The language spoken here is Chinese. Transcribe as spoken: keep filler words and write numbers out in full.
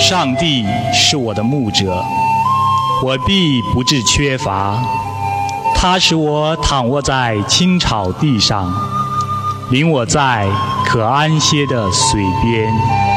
上帝是我的牧者，我必不致缺乏。他使我躺卧在青草地上，领我在可安歇的水边。